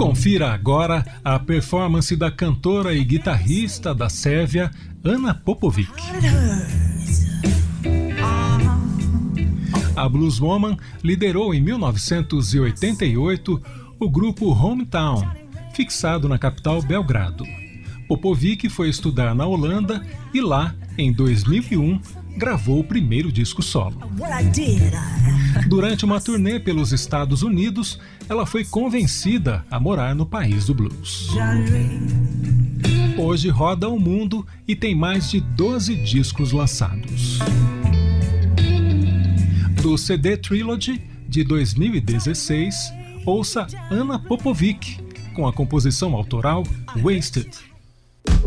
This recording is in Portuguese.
Confira agora a performance da cantora e guitarrista da Sérvia, Ana Popović. A Blueswoman liderou em 1988 o grupo Hometown, fixado na capital Belgrado. Popović foi estudar na Holanda e lá, em 2001, gravou o primeiro disco solo. Durante uma turnê pelos Estados Unidos, ela foi convencida a morar no país do blues. Hoje roda o mundo e tem mais de 12 discos lançados. Do CD Trilogy, de 2016, ouça Ana Popović, com a composição autoral Wasted.